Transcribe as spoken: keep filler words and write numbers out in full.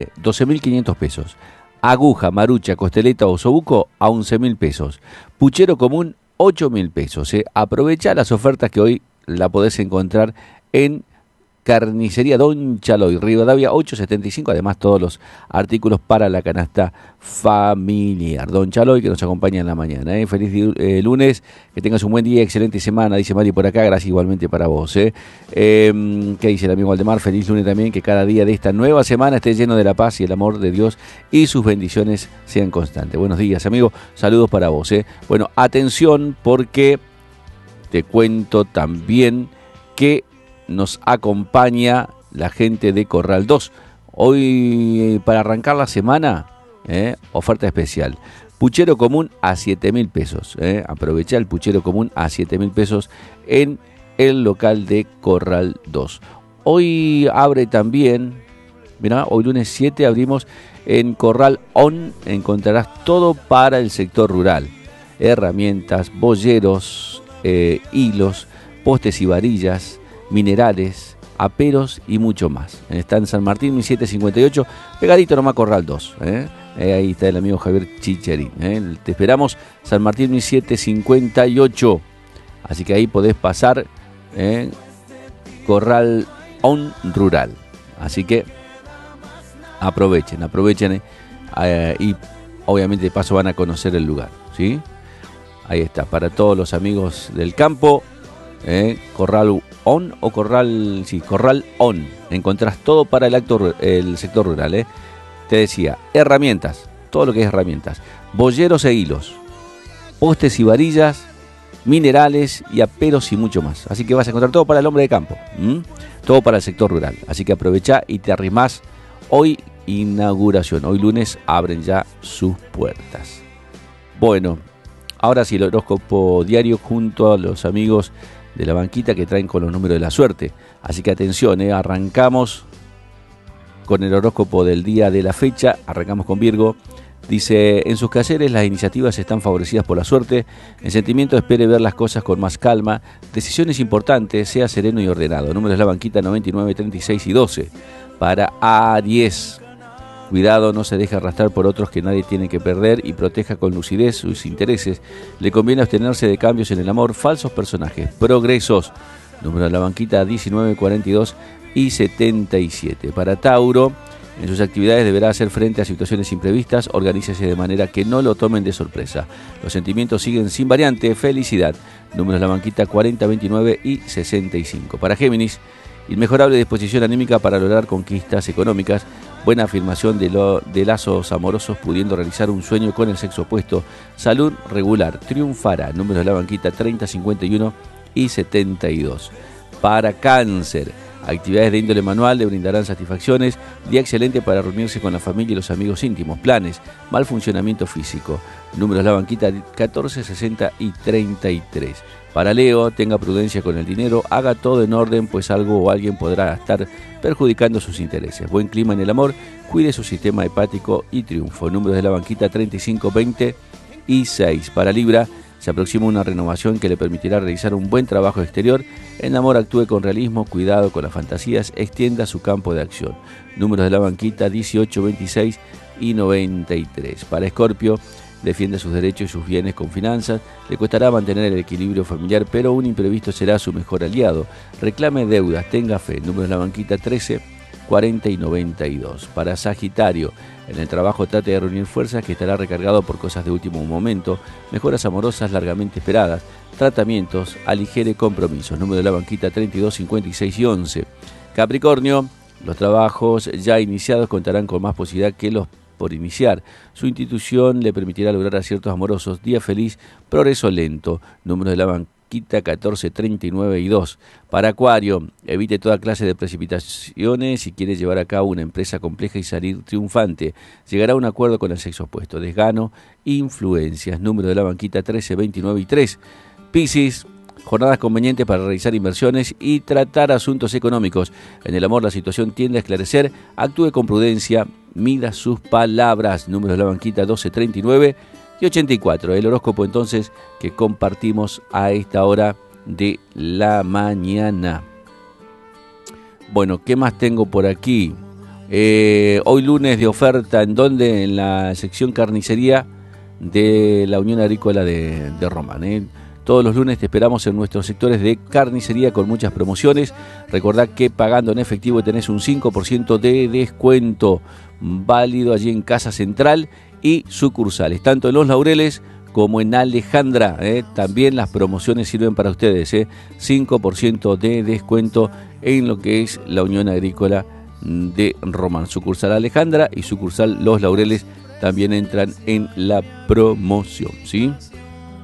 doce mil quinientos pesos. Aguja, marucha, costeleta o osobuco a once mil pesos. Puchero común, ocho mil pesos. ¿eh? Aprovecha las ofertas que hoy la podés encontrar en Carnicería Don Chaloy, Rivadavia ochocientos setenta y cinco, además todos los artículos para la canasta familiar. Don Chaloy, que nos acompaña en la mañana. ¿eh? Feliz eh, lunes, que tengas un buen día, excelente semana, dice Mari por acá, gracias igualmente para vos. ¿eh? Eh, ¿Qué dice el amigo Waldemar? Feliz lunes también, que cada día de esta nueva semana esté lleno de la paz y el amor de Dios y sus bendiciones sean constantes. Buenos días, amigo, saludos para vos. ¿eh? Bueno, atención porque te cuento también que nos acompaña la gente de Corral dos. Hoy, para arrancar la semana, eh, oferta especial. Puchero común a siete mil pesos. Eh. Aprovecha el puchero común a siete mil pesos en el local de Corral dos. Hoy abre también, mirá, hoy lunes siete abrimos en Corral On. Encontrarás todo para el sector rural. Herramientas, boyeros, eh, hilos, postes y varillas, minerales, aperos y mucho más. Está en San Martín mil setecientos cincuenta y ocho, pegadito nomás Corral dos. ¿eh? Ahí está el amigo Javier Chicherín. ¿eh? Te esperamos, San Martín mil setecientos cincuenta y ocho. Así que ahí podés pasar, ¿eh? Corral On Rural. Así que aprovechen, aprovechen eh, y obviamente de paso van a conocer el lugar. ¿sí? Ahí está, para todos los amigos del campo. Eh, Corral On o Corral, sí, Corral On. Encontrás todo para el, acto, el sector rural. Eh. Te decía, herramientas, todo lo que es herramientas, boyeros e hilos, postes y varillas, minerales y aperos y mucho más. Así que vas a encontrar todo para el hombre de campo, ¿m? todo para el sector rural. Así que aprovecha y te arrimás. Hoy inauguración, hoy lunes abren ya sus puertas. Bueno, ahora sí el horóscopo diario junto a los amigos de la banquita que traen con los números de la suerte. Así que atención, eh, arrancamos con el horóscopo del día de la fecha. Arrancamos con Virgo. Dice, en sus quehaceres las iniciativas están favorecidas por la suerte. En sentimiento espere ver las cosas con más calma. Decisiones importantes, sea sereno y ordenado. Números de la banquita noventa y nueve, treinta y seis y doce. Para Aries. Cuidado, no se deje arrastrar por otros que nadie tiene que perder y proteja con lucidez sus intereses. Le conviene abstenerse de cambios en el amor, falsos personajes, progresos. Número de la banquita diecinueve, cuarenta y dos y setenta y siete. Para Tauro, en sus actividades deberá hacer frente a situaciones imprevistas, organícese de manera que no lo tomen de sorpresa. Los sentimientos siguen sin variante, felicidad. Números de la banquita cuarenta, veintinueve y sesenta y cinco. Para Géminis, inmejorable disposición anímica para lograr conquistas económicas, buena afirmación de, lo, de lazos amorosos pudiendo realizar un sueño con el sexo opuesto, salud regular, triunfará. Números de la banquita treinta, cincuenta y uno y setenta y dos. Para Cáncer, actividades de índole manual le brindarán satisfacciones, día excelente para reunirse con la familia y los amigos íntimos, planes, mal funcionamiento físico. Números de la banquita catorce, sesenta y treinta y tres. Para Leo, tenga prudencia con el dinero, haga todo en orden, pues algo o alguien podrá estar perjudicando sus intereses. Buen clima en el amor, cuide su sistema hepático y triunfo. Números de la banquita treinta y cinco, veinte y seis. Para Libra, se aproxima una renovación que le permitirá realizar un buen trabajo exterior. En el amor actúe con realismo, cuidado con las fantasías, extienda su campo de acción. Números de la banquita dieciocho, veintiséis y noventa y tres. Para Escorpio, defiende sus derechos y sus bienes con finanzas, le costará mantener el equilibrio familiar, pero un imprevisto será su mejor aliado. Reclame deudas, tenga fe. Números de la banquita trece, cuarenta y noventa y dos. Para Sagitario, en el trabajo trate de reunir fuerzas que estará recargado por cosas de último momento, mejoras amorosas largamente esperadas, tratamientos, aligere compromisos. Número de la banquita treinta y dos, cincuenta y seis y once. Capricornio, los trabajos ya iniciados contarán con más posibilidad que los por iniciar. Su institución le permitirá lograr aciertos amorosos, día feliz, progreso lento. Número de la banquita catorce, treinta y nueve y dos. Para Acuario, evite toda clase de precipitaciones si quiere llevar a cabo una empresa compleja y salir triunfante. Llegará a un acuerdo con el sexo opuesto. Desgano, influencias. Número de la banquita trece, veintinueve y tres. Piscis, jornadas convenientes para realizar inversiones y tratar asuntos económicos. En el amor la situación tiende a esclarecer, actúe con prudencia, mida sus palabras. Números de la banquita doce, treinta y nueve y ochenta y cuatro. El horóscopo entonces que compartimos a esta hora de la mañana. Bueno, ¿qué más tengo por aquí? Eh, hoy lunes de oferta, ¿en dónde? En la sección carnicería de la Unión Agrícola de, de Román. ¿eh? Todos los lunes te esperamos en nuestros sectores de carnicería con muchas promociones. Recordá que pagando en efectivo tenés un cinco por ciento de descuento válido allí en Casa Central y sucursales, tanto en Los Laureles como en Alejandra. ¿eh? También las promociones sirven para ustedes. ¿eh? cinco por ciento de descuento en lo que es la Unión Agrícola de Román. Sucursal Alejandra y sucursal Los Laureles también entran en la promoción, ¿sí?